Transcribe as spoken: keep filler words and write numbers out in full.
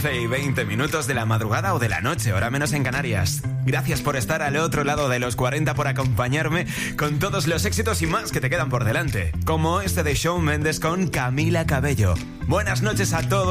once y veinte minutos de la madrugada o de la noche, hora menos en Canarias. Gracias por estar al otro lado de los cuarenta, por acompañarme con todos los éxitos y más que te quedan por delante, como este de Shawn Mendes con Camila Cabello. Buenas noches a todos.